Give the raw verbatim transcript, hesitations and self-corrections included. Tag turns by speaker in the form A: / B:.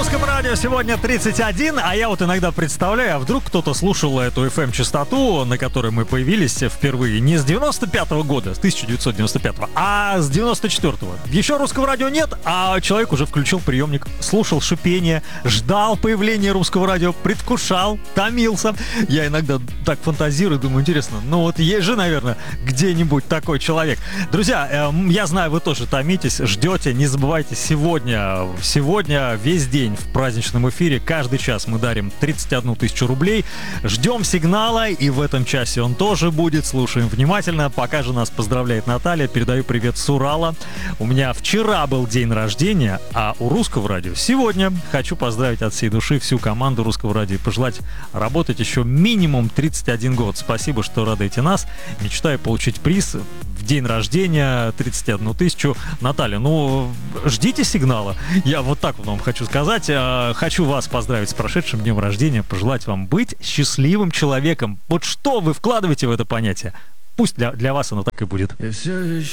A: Русском радио сегодня тридцать один, а я вот иногда представляю, а вдруг кто-то слушал эту эф эм-частоту, на которой мы появились впервые, не с девяносто пятого года, с тысяча девятьсот девяносто пятого, а с девяносто четвёртого. Еще русского радио нет, а человек уже включил приемник, слушал шипение, ждал появления русского радио, предвкушал, томился. Я иногда так фантазирую, думаю, интересно, ну вот есть же, наверное, где-нибудь такой человек. Друзья, э, я знаю, вы тоже томитесь, ждете, не забывайте, сегодня, сегодня весь день в праздничном эфире, каждый час мы дарим тридцать одну тысячу рублей. Ждем сигнала, и в этом часе он тоже будет. Слушаем внимательно. Пока же нас поздравляет Наталья. Передаю привет с Урала. У меня вчера был день рождения, а у Русского радио сегодня. Хочу поздравить от всей души всю команду Русского радио и пожелать работать еще минимум тридцать один год. Спасибо, что радуете нас. Мечтаю получить приз в день рождения тридцать одну тысячу. Наталья, ну, ждите сигнала. Я вот так вот вам хочу сказать. Хочу вас поздравить с прошедшим днем рождения, пожелать вам быть счастливым человеком. Вот что вы вкладываете в это понятие? Пусть для, для вас оно так и будет.